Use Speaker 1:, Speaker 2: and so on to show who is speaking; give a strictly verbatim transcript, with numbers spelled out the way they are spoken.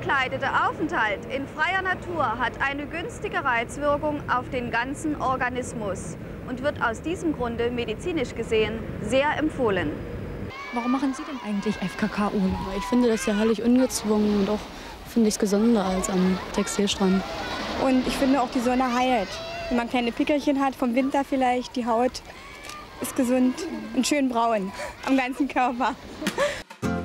Speaker 1: Unbekleideter Aufenthalt in freier Natur hat eine günstige Reizwirkung auf den ganzen Organismus und wird aus diesem Grunde medizinisch gesehen sehr empfohlen.
Speaker 2: Warum machen Sie denn eigentlich F K K-Urlaub?
Speaker 3: Ich finde das ja herrlich ungezwungen und auch finde ich es gesünder als am Textilstrand.
Speaker 4: Und ich finde auch, die Sonne heilt. Wenn man kleine Pickelchen hat, vom Winter vielleicht, die Haut ist gesund und schön braun am ganzen Körper.